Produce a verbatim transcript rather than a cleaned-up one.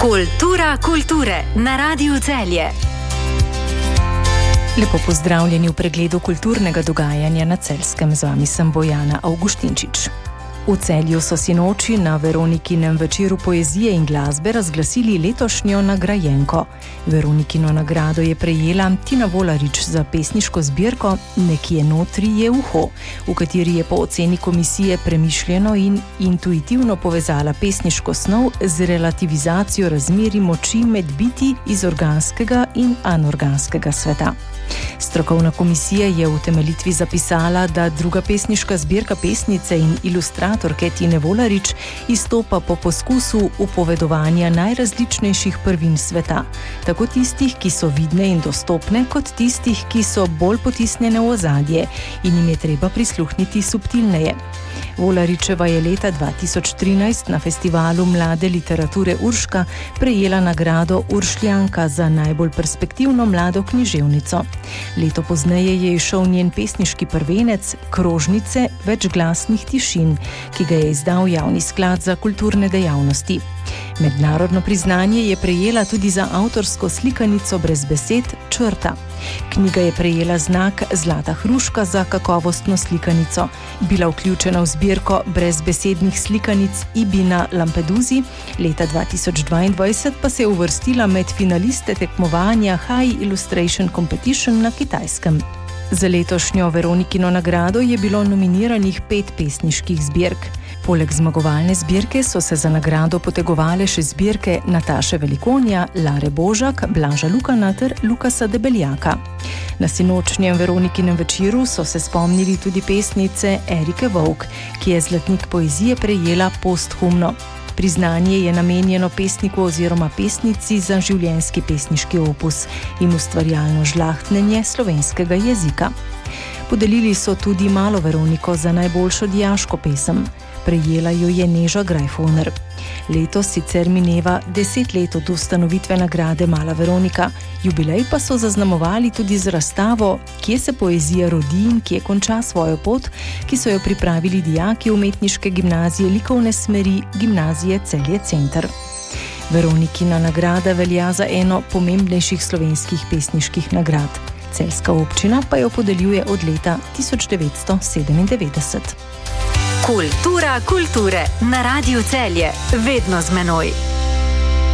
Kultura kulture na Radiu Celje. Lepo pozdravljeni v pregledu kulturnega dogajanja na Celjskem. Z vami sem Bojana Avguštinčič. V Celju so sinoči na Veronikinem večeru poezije in glasbe razglasili letošnjo nagrajenko. Veronikino nagrado je prejela Tina Volarič za pesniško zbirko Nekje notri je uho, v kateri je po oceni komisije premišljeno in intuitivno povezala pesniško snov z relativizacijo razmerij moči med biti iz organskega in anorganskega sveta. Strokovna komisija je v utemeljitvi zapisala, da druga pesniška zbirka pesnice in ilustratorke Tine Volarič izstopa po poskusu upovedovanja najrazličnejših prvin sveta, tako tistih, ki so vidne in dostopne, kot tistih, ki so bolj potisnjene v ozadje in jim je treba prisluhniti subtilneje. Volaričeva je leta dva tisoč trinajst na festivalu mlade literature Urška prejela nagrado Uršljanka za najbolj perspektivno mlado književnico. Leto pozneje je izšel njen pesniški prvenec Krožnice večglasnih tišin, ki ga je izdal Javni sklad za kulturne dejavnosti. Mednarodno priznanje je prejela tudi za avtorsko slikanico brez besed Črta. Knjiga je prejela znak Zlata hruška za kakovostno slikanico, bila vključena v zbirko brezbesednih slikanic Ibi na Lampeduzi, leta dva tisoč dvaindvajset pa se je uvrstila med finaliste tekmovanja High Illustration Competition na Kitajskem. Za letošnjo Veronikino nagrado je bilo nominiranih pet pesniških zbirk. Poleg zmagovalne zbirke so se za nagrado potegovale še zbirke Nataše Velikonja, Lare Božak, Blaža Lukana ter Lukasa Debeljaka. Na sinočnjem Veronikinem večeru so se spomnili tudi pesnice Erike Vovk, ki je zlatnik poezije prejela posthumno. Priznanje je namenjeno pesniku oziroma pesnici za življenjski pesniški opus in ustvarjalno žlahtnenje slovenskega jezika. Podelili so tudi Malo Veroniko za najboljšo dijaško pesem. Prejela jo je Neža Grajfoner. Letos sicer mineva deset let od ustanovitve nagrade Mala Veronika, jubilej pa so zaznamovali tudi z razstavo Kje se poezija rodi in kje konča svojo pot, ki so jo pripravili dijaki Umetniške gimnazije likovne smeri Gimnazije Celje Center. Veronikina nagrada velja za eno pomembnejših slovenskih pesniških nagrad. Celjska občina pa jo podeljuje od leta tisoč devetsto sedemindevetdeset. Kultura kulture na Radiu Celje, vedno z menoj.